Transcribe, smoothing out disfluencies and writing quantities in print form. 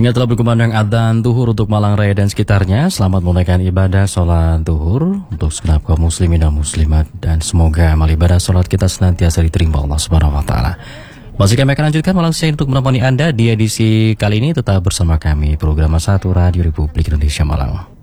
Hingga telah berkumandang adzan zuhur untuk Malang Raya dan sekitarnya. Selamat menunaikan ibadah sholat zuhur untuk segenap kaum muslimin dan muslimat, dan semoga amal ibadah sholat kita senantiasa diterima Allah Subhanahu wa taala. Masih kami akan lanjutkan malam siang untuk menemani Anda di edisi kali ini. Tetap bersama kami, program 1 Radio Republik Indonesia Malang.